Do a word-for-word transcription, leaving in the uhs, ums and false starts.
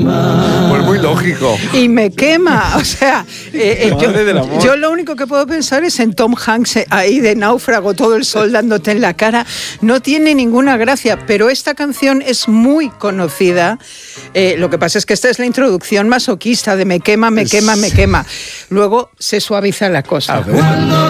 Pues muy lógico. Y me quema, o sea, eh, eh, yo, yo lo único que puedo pensar es en Tom Hanks ahí de náufrago, todo el sol dándote en la cara. No tiene ninguna gracia, pero esta canción es muy conocida. Eh, lo que pasa es que esta es la introducción masoquista de me quema, me quema, me quema. Luego se suaviza la cosa.